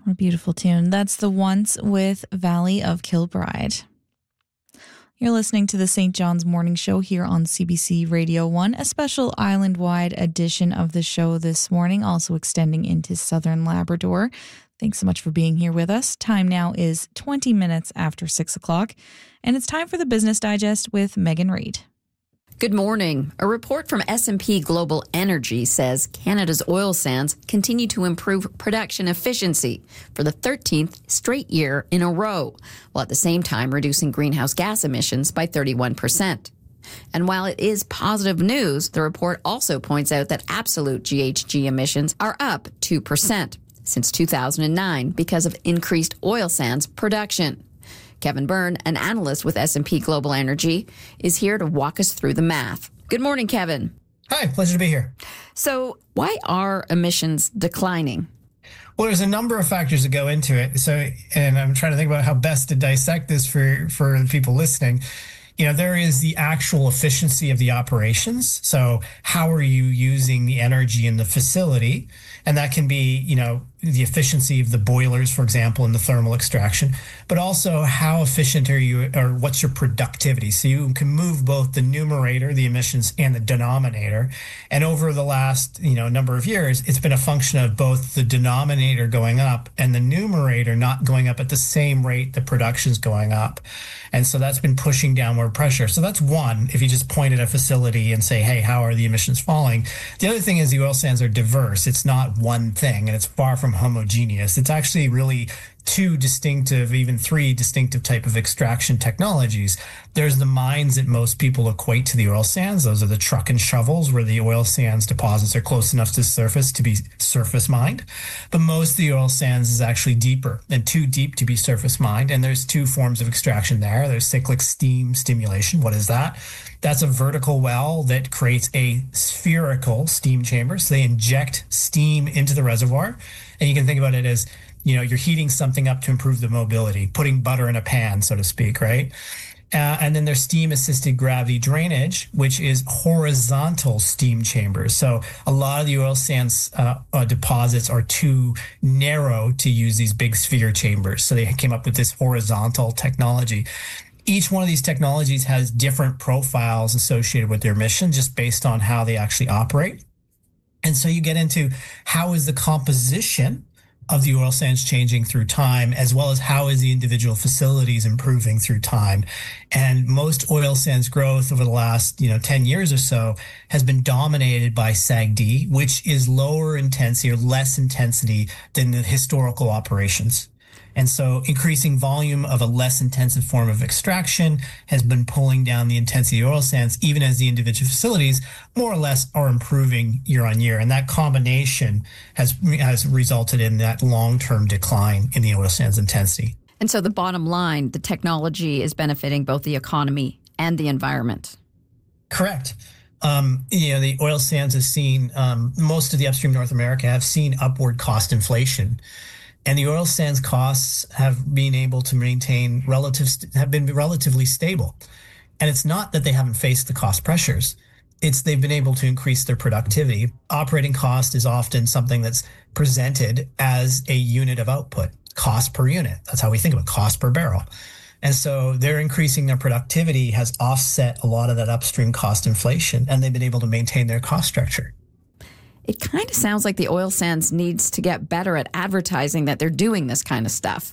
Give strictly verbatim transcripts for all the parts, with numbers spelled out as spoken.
What a beautiful tune. That's The Once with Valley of Kilbride. You're listening to the Saint John's Morning Show here on C B C Radio one, a special island-wide edition of the show this morning, also extending into southern Labrador. Thanks so much for being here with us. Time now is twenty minutes after six o'clock, and it's time for the Business Digest with Megan Reid. Good morning. A report from S and P Global Energy says Canada's oil sands continue to improve production efficiency for the thirteenth straight year in a row, while at the same time reducing greenhouse gas emissions by thirty-one percent. And while it is positive news, the report also points out that absolute G H G emissions are up two percent since two thousand nine because of increased oil sands production. Kevin Byrne, an analyst with S and P Global Energy, is here to walk us through the math. Good morning, Kevin. Hi, pleasure to be here. So why are emissions declining? Well, there's a number of factors that go into it. So, and I'm trying to think about how best to dissect this for, for the people listening. You know, there is the actual efficiency of the operations. So how are you using the energy in the facility? And that can be, you know, the efficiency of the boilers, for example, in the thermal extraction, but also how efficient are you, or what's your productivity? So you can move both the numerator, the emissions, and the denominator. And over the last, you know, number of years, it's been a function of both the denominator going up and the numerator not going up at the same rate the production's going up. And so that's been pushing downward pressure. So that's one, if you just point at a facility and say, hey, how are the emissions falling? The other thing is the oil sands are diverse. It's not one thing, and it's far from homogeneous. It's actually really two distinctive, even three distinctive type of extraction technologies. There's the mines that most people equate to the oil sands. Those are the truck and shovels where the oil sands deposits are close enough to the surface to be surface mined. But most of the oil sands is actually deeper and too deep to be surface mined. And there's two forms of extraction there. There's cyclic steam stimulation. What is that? That's a vertical well that creates a spherical steam chamber. So they inject steam into the reservoir. And you can think about it as, you know, you're heating something up to improve the mobility, putting butter in a pan, so to speak, right? Uh, and then there's steam-assisted gravity drainage, which is horizontal steam chambers. So a lot of the oil sands uh, uh, deposits are too narrow to use these big sphere chambers. So they came up with this horizontal technology. Each one of these technologies has different profiles associated with their mission, just based on how they actually operate. And so you get into how is the composition of the oil sands changing through time, as well as how is the individual facilities improving through time. And most oil sands growth over the last, you know, ten years or so has been dominated by S A G D, which is lower intensity or less intensity than the historical operations. And so increasing volume of a less intensive form of extraction has been pulling down the intensity of oil sands, even as the individual facilities more or less are improving year on year. And that combination has, has resulted in that long-term decline in the oil sands intensity. And so the bottom line, the technology is benefiting both the economy and the environment. Correct. Um, you know, the oil sands have seen, um, most of the upstream North America have seen upward cost inflation. And the oil sands costs have been able to maintain relative, have been relatively stable. And it's not that they haven't faced the cost pressures. It's they've been able to increase their productivity. Operating cost is often something that's presented as a unit of output, cost per unit. That's how we think of it, cost per barrel. And so they're increasing their productivity has offset a lot of that upstream cost inflation, and they've been able to maintain their cost structure. It kind of sounds like the oil sands needs to get better at advertising that they're doing this kind of stuff.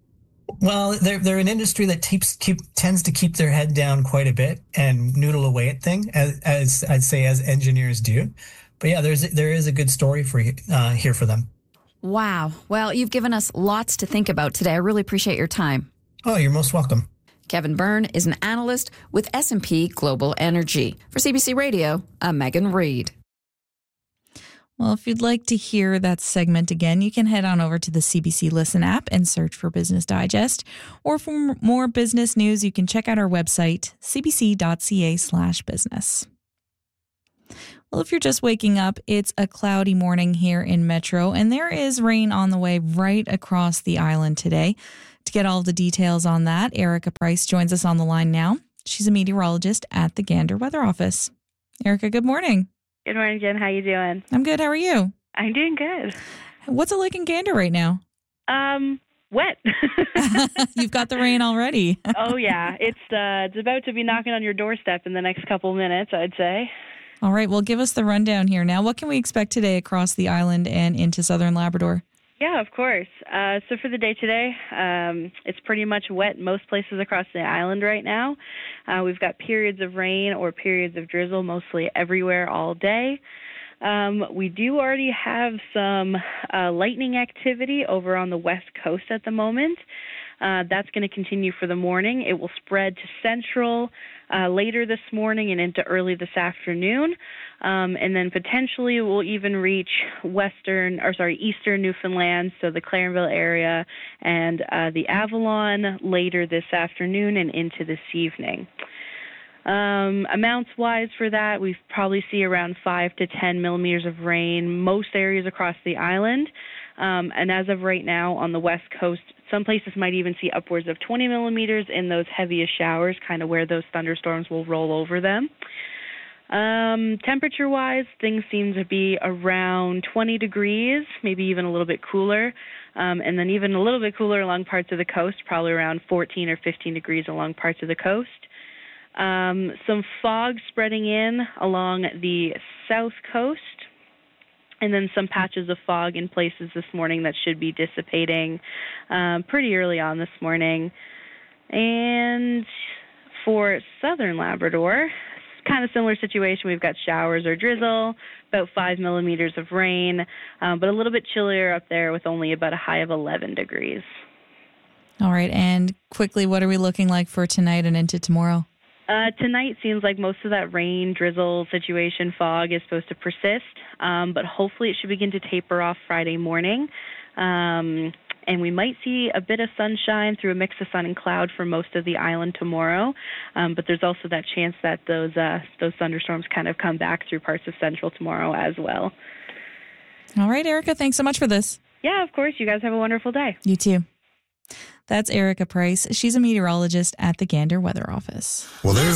Well, they're they're an industry that keeps, keep, tends to keep their head down quite a bit and noodle away at things, as, as I'd say, as engineers do. But yeah, there's there is a good story for you, uh, here for them. Wow. Well, you've given us lots to think about today. I really appreciate your time. Oh, you're most welcome. Kevin Byrne is an analyst with S and P Global Energy. For C B C Radio, I'm Megan Reid. Well, if you'd like to hear that segment again, you can head on over to the C B C Listen app and search for Business Digest. Or for more business news, you can check out our website, cbc.ca slash business. Well, if you're just waking up, it's a cloudy morning here in Metro, and there is rain on the way right across the island today. To get all the details on that, Erica Price joins us on the line now. She's a meteorologist at the Gander Weather Office. Erica, good morning. Good morning, Jen. How you doing? I'm good. How are you? I'm doing good. What's it like in Gander right now? Um, wet. You've got the rain already. Oh yeah, it's uh, it's about to be knocking on your doorstep in the next couple minutes, I'd say. All right, well, give us the rundown here now. What can we expect today across the island and into southern Labrador? Yeah, of course. Uh, so for the day today, um, it's pretty much wet most places across the island right now. Uh, we've got periods of rain or periods of drizzle mostly everywhere all day. Um, we do already have some uh, lightning activity over on the west coast at the moment. Uh, that's going to continue for the morning. It will spread to central uh, later this morning and into early this afternoon. Um, and then potentially we'll even reach western, or sorry, eastern Newfoundland, so the Clarenville area and uh, the Avalon later this afternoon and into this evening. Um, amounts-wise for that, we probably see around five to ten millimeters of rain, most areas across the island. Um, and as of right now on the west coast, some places might even see upwards of twenty millimeters in those heaviest showers, kind of where those thunderstorms will roll over them. Um, temperature-wise, things seem to be around twenty degrees, maybe even a little bit cooler. Um, and then even a little bit cooler along parts of the coast, probably around fourteen or fifteen degrees along parts of the coast. Um, some fog spreading in along the south coast, and then some patches of fog in places this morning that should be dissipating um, pretty early on this morning. And for southern Labrador, kind of similar situation. We've got showers or drizzle, about five millimeters of rain, um, but a little bit chillier up there with only about a high of eleven degrees. All right, and quickly, what are we looking like for tonight and into tomorrow? Uh, tonight seems like most of that rain, drizzle, situation, fog is supposed to persist, um, but hopefully it should begin to taper off Friday morning. Um, and we might see a bit of sunshine through a mix of sun and cloud for most of the island tomorrow. Um, but there's also that chance that those uh, those thunderstorms kind of come back through parts of central tomorrow as well. All right, Erica, thanks so much for this. Yeah, of course. You guys have a wonderful day. You too. That's Erica Price. She's a meteorologist at the Gander Weather Office. Well, there's